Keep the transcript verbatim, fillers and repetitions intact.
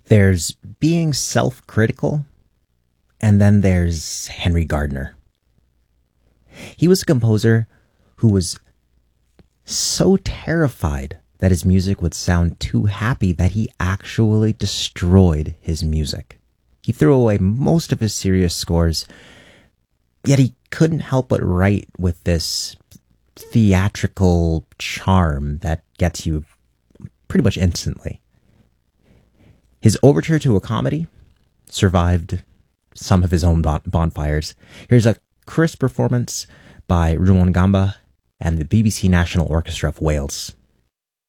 There's being self-critical, and then there's Henry Gardner. He was a composer who was so terrified that his music would sound too happy that he actually destroyed his music. He threw away most of his serious scores, yet he couldn't help but write with this theatrical charm that gets you pretty much instantly. His overture to a comedy survived some of his own bon- bonfires. Here's a crisp performance by Ruangamba and the B B C National Orchestra of Wales.